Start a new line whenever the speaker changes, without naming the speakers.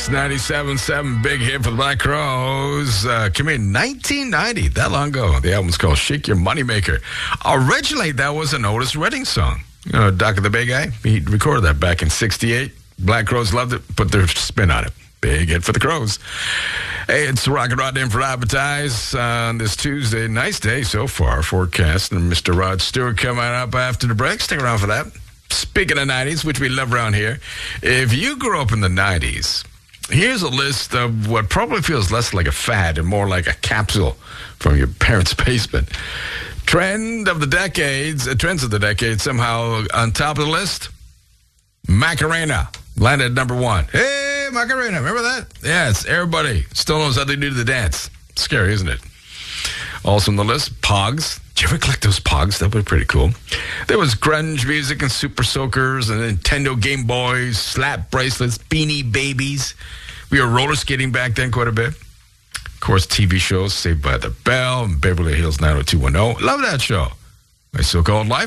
Kiss 97.7, big hit for the Black Crowes. Came in 1990, that long ago. The album's called Shake Your Moneymaker. Originally, that was an Otis Redding song. You know, Doc of the Bay Guy, he recorded that back in 68. Black Crowes loved it, put their spin on it. Big hit for the Crowes. Hey, it's Rockin' Rod in for Advertise on this Tuesday. Nice day so far. Forecast and Mr. Rod Stewart coming up after the break. Stick around for that. Speaking of 90s, which we love around here, if you grew up in the 90s, here's a list of what probably feels less like a fad and more like a capsule from your parents' basement. Trends of the decades, somehow on top of the list. Macarena landed at #1. Hey, Macarena, remember that? Yes, everybody still knows how they do the dance. Scary, isn't it? Also on the list, Pogs. Did you ever collect those Pogs? That would be pretty cool. There was grunge music and Super Soakers and Nintendo Game Boys, slap bracelets, Beanie Babies. We were roller skating back then quite a bit. Of course, TV shows, Saved by the Bell and Beverly Hills 90210. Love that show. My So-Called Life.